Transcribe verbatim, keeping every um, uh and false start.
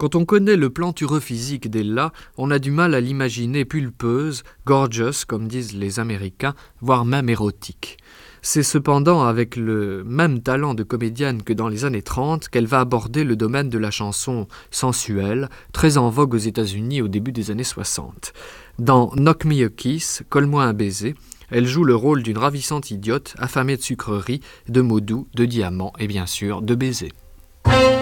Quand on connaît le plantureux physique d'Ella, on a du mal à l'imaginer pulpeuse, gorgeous, comme disent les Américains, voire même érotique. C'est cependant avec le même talent de comédienne que dans les années trente qu'elle va aborder le domaine de la chanson sensuelle, très en vogue aux États-Unis au début des années soixante. Dans Knock Me a Kiss, Colle-moi un baiser, elle joue le rôle d'une ravissante idiote affamée de sucreries, de mots doux, de diamants et bien sûr de baisers.